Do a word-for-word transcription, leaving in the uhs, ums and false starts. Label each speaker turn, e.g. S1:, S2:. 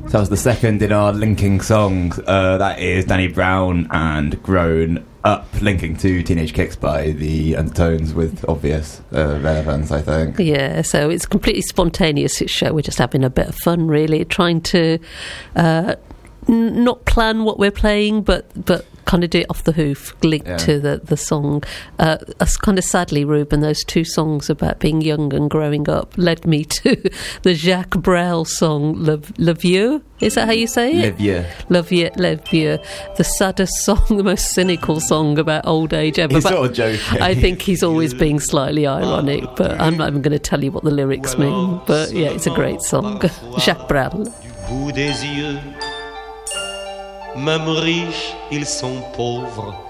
S1: So that was the second in our linking songs. Uh, that is Danny Brown and Grown Up, linking to Teenage Kicks by the Undertones with obvious uh, relevance, I think.
S2: Yeah, so it's completely spontaneous, this show. We're just having a bit of fun, really, trying to uh, n- not plan what we're playing, but, but kind of do it off the hoof, linked
S1: Yeah.
S2: to the, the song. Uh, us kind of sadly, Ruben, those two songs about being young and growing up led me to the Jacques Brel song Le, Le Vieux. Is that how you say it?
S1: Le Vieux.
S2: Le Vieux, Le Vieux. The saddest song, the most cynical song about old age ever.
S1: He's
S2: But
S1: sort of joking.
S2: I think he's always being slightly ironic, but I'm not even going to tell you what the lyrics mean. But yeah, it's a great song. Jacques Brel.
S3: Du bout des yeux, même riches, ils sont pauvres.